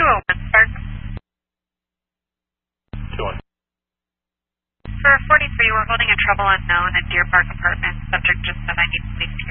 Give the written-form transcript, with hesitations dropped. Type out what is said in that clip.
201 Park. Doing. For 43, we're holding a trouble unknown at Deer Park Apartments. Subject just said I need police